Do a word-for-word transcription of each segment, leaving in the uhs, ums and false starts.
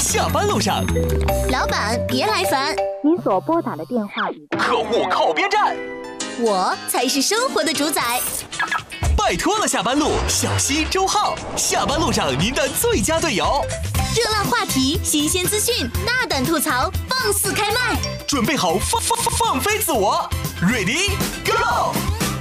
下班路上。 老板别来烦， 您所拨打的电话已客户靠边站， 我才是生活的主宰。 拜托了下班路，小溪周浩，下班路上您的最佳队友。 热辣话题，新鲜资讯，大胆吐槽，放肆开麦， 准备好放放放放飞自我 ，Ready Go！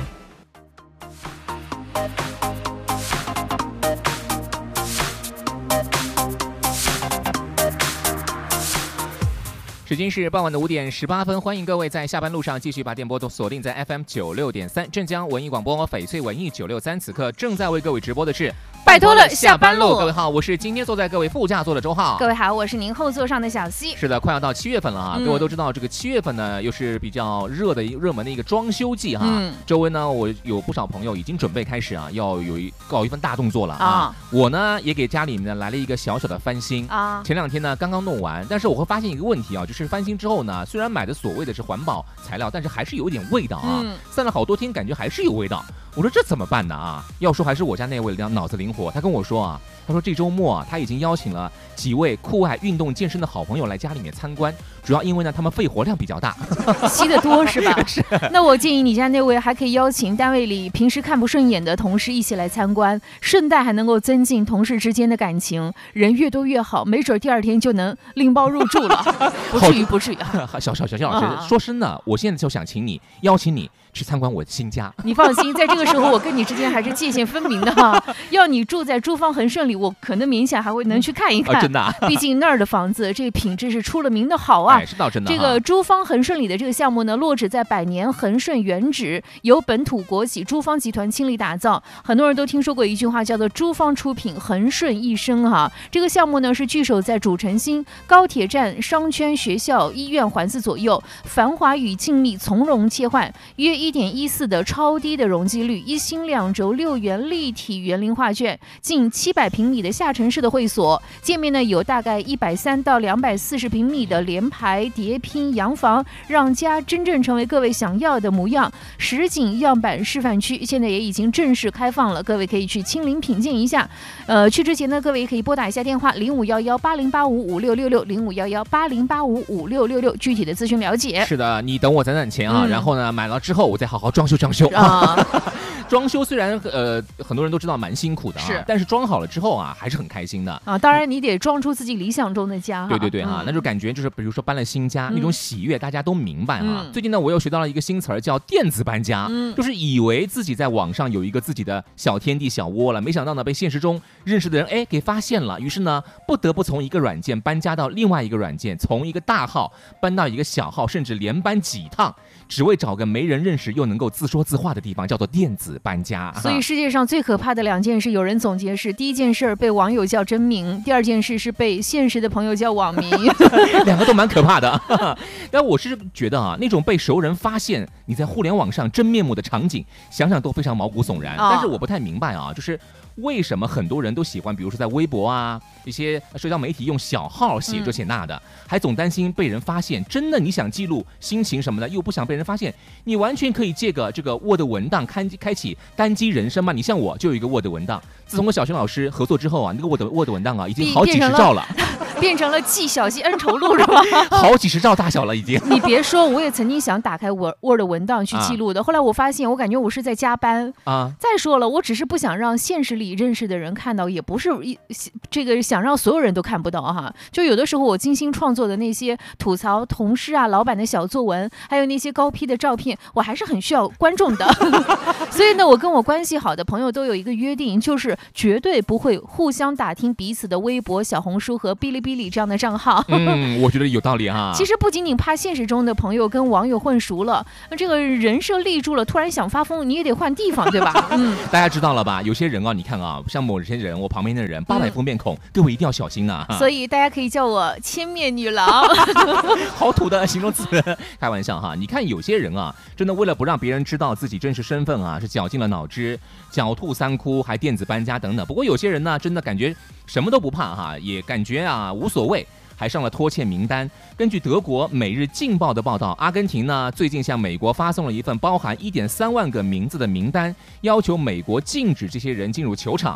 时间是傍晚的五点十八分，欢迎各位在下班路上继续把电波都锁定在 F M 九六点三镇江文艺广播翡翠文艺九六三，此刻正在为各位直播的是。 拜托了下班路， 各位好，我是今天坐在各位副驾座的周浩。 各位好，我是您后座上的小溪。 是的，快要到七月份了啊、嗯，各位都知道这个七月份呢，又是比较热的热门的一个装修季哈。嗯、周围呢，我有不少朋友已经准备开始啊，要有一搞一份大动作了啊。啊我呢也给家里面呢来了一个小小的翻新啊。前两天呢刚刚弄完，但是我会发现一个问题啊，就是翻新之后呢，虽然买的所谓的是环保材料，但是还是有一点味道啊。嗯、散了好多天，感觉还是有味道。我说这怎么办呢啊？要说还是我家那位脑子灵活，他跟我说啊，他说这周末啊，他已经邀请了几位酷爱运动健身的好朋友来家里面参观，主要因为呢他们肺活量比较大， 吸得多是吧？是。那我建议你家那位还可以邀请单位里平时看不顺眼的同事一起来参观，顺带还能够增进同事之间的感情，人越多越好，没准第二天就能拎包入住了，不至于不至于。 小小小小老师、啊、说真的，我现在就想请你邀请你去参观我的新家。 你放心，在这个时候我跟你之间还是界限分明的哈。要你住在珠芳恒顺里，我可能勉强还会能去看一看。 啊、真的、啊， 毕竟那儿的房子这个品质是出了名的好啊。 哎、是倒真的。 这个珠芳恒顺里的这个项目呢，落址在百年恒顺原址，由本土国企珠芳集团倾力打造。很多人都听说过一句话，叫做珠芳出品，恒顺一生哈。这个项目呢是据守在主城心、高铁站、商圈、学校、医院环伺左右，繁华与静谧从容切换，约一点一四的超低的容积率，一星两轴六元立体园林画卷，近七百平米的下沉式的会所，界面呢有大概一百三到两百四十平米的联排叠拼洋房，让家真正成为各位想要的模样。实景样板示范区现在也已经正式开放了，各位可以去亲临品鉴一下。呃，去之前呢，各位可以拨打一下电话零五幺幺八零八五五六六六零五幺幺八零八五五六六六，具体的资讯了解。 是的，你等我攒攒钱啊、嗯，然后呢买了之后我再好好装修装修啊。装修虽然呃很多人都知道蛮辛苦的啊，是，但是装好了之后啊还是很开心的啊。当然你得装出自己理想中的家。 对对对啊、嗯，那就感觉就是比如说搬了新家、嗯、那种喜悦，大家都明白啊、嗯。最近呢我又学到了一个新词儿叫电子搬家、嗯，就是以为自己在网上有一个自己的小天地小窝了，没想到呢被现实中认识的人哎给发现了，于是呢不得不从一个软件搬家到另外一个软件，从一个大号搬到一个小号，甚至连搬几趟，只为找个没人认识又能够自说自话的地方，叫做电子搬家。 所以世界上最可怕的两件事，有人总结是：第一件事被网友叫真名，第二件事是被现实的朋友叫网民。 两个都蛮可怕的。但我是觉得啊，那种被熟人发现你在互联网上真面目的场景，想想都非常毛骨悚然。哦、但是我不太明白啊，就是为什么很多人都喜欢，比如说在微博啊一些社交媒体用小号写这写那的、嗯，还总担心被人发现。真的你想记录心情什么的，又不想被人发现，你完全可以借个这个 Word 文档开开启单机人生嘛。你像我就有一个 Word 文档，自从跟小轩老师合作之后啊，那个 Word Word 文档啊已经好几十兆了。 变成了记小溪恩仇录是吧？ 好几十兆大小了已经。 你别说，我也曾经想打开 Word Word 文档去记录的、啊，后来我发现，我感觉我是在加班啊。再说了，我只是不想让现实里认识的人看到，也不是一这个想让所有人都看不到哈。就有的时候我精心创作的那些吐槽同事啊、老板的小作文，还有那些高 P 的照片，我还是很需要观众的。所以呢，我跟我关系好的朋友都有一个约定，就是绝对不会互相打听彼此的微博、小红书和哔哩哔哩这样的账号。 嗯，我觉得有道理哈。 其实不仅仅怕现实中的朋友跟网友混熟了，这个人设立住了，突然想发疯，你也得换地方，对吧？嗯， 大家知道了吧？有些人啊，你看啊，像某些人，我旁边的人八百副面孔、嗯，各位一定要小心呐、啊。 所以大家可以叫我千面女郎。 好土的形容词，开玩笑哈。你看有些人啊，真的为了不让别人知道自己真实身份啊，是绞尽了脑汁，狡兔三窟，还电子搬家等等。不过有些人呢，真的感觉什么都不怕哈，也感觉啊无所谓，还上了拖欠名单。根据德国《每日镜报》的报道，阿根廷呢最近向美国发送了一份包含 一点三万个名字的名单，要求美国禁止这些人进入球场。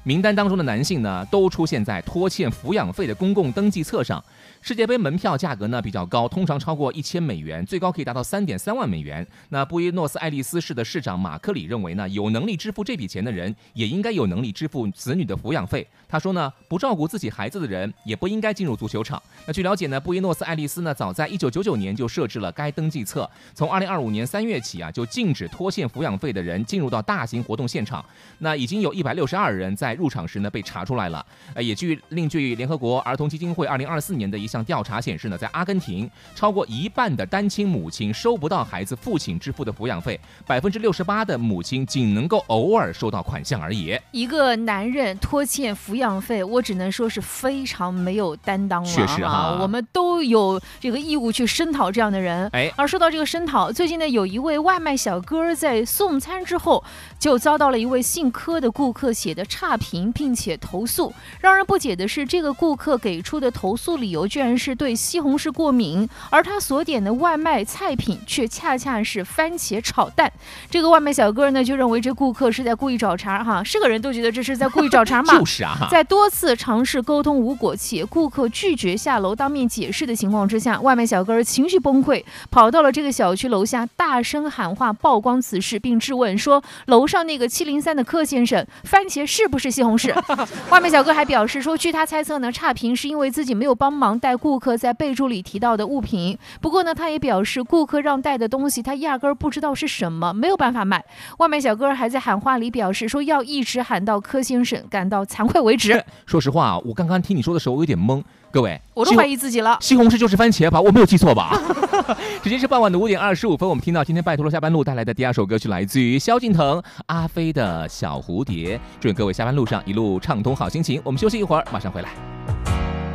名单当中的男性呢，都出现在拖欠抚养费的公共登记册上。世界杯门票价格呢比较高，通常超过一千美元，最高可以达到三点三万美元。那布宜诺斯艾利斯市的市长马克里认为呢，有能力支付这笔钱的人，也应该有能力支付子女的抚养费。他说呢，不照顾自己孩子的人，也不应该进入足球场。那据了解呢，布宜诺斯艾利斯呢，早在一九九九年就设置了该登记册，从二零二五年三月起啊，就禁止拖欠抚养费的人进入到大型活动现场。那已经有一百六十二人在入场时呢被查出来了。呃，也据另据联合国儿童基金会二零二四年的一项调查显示呢，在阿根廷，超过一半的单亲母亲收不到孩子父亲支付的抚养费，百分之六十八的母亲仅能够偶尔收到款项而已。 一个男人拖欠抚养费，我只能说是非常没有担当了。 确实哈， 我们都有这个义务去声讨这样的人。 哎， 而说到这个声讨，最近呢，有一位外卖小哥在送餐之后，就遭到了一位姓柯的顾客写的差评，并且投诉。让人不解的是，这个顾客给出的投诉理由居然是对西红柿过敏，而他所点的外卖菜品却恰恰是番茄炒蛋。这个外卖小哥呢，就认为这顾客是在故意找茬哈，是个人都觉得这是在故意找茬嘛。 就是啊， 在多次尝试沟通无果，且顾客拒绝下楼当面解释的情况之下，外卖小哥情绪崩溃，跑到了这个小区楼下，大声喊话曝光此事，并质问说，楼上那个七零三的柯先生，番茄是不是西红柿？外卖小哥还表示说，据他猜测呢，差评是因为自己没有帮忙带顾客在备注里提到的物品。不过呢，他也表示，顾客让带的东西他压根儿不知道是什么，没有办法买。外卖小哥还在喊话里表示说，要一直喊到柯先生感到惭愧为止。 说实话，我刚刚听你说的时候，我有点懵。各位， 我都怀疑自己了。 西红柿就是番茄吧？我没有记错吧？时间是傍晚的五点二十五分，我们听到今天拜托了下班路带来的第二首歌曲，来自于萧敬腾、阿飞的《小蝴蝶》。祝愿各位下班路上一路畅通好心情。我们休息一会儿，马上回来。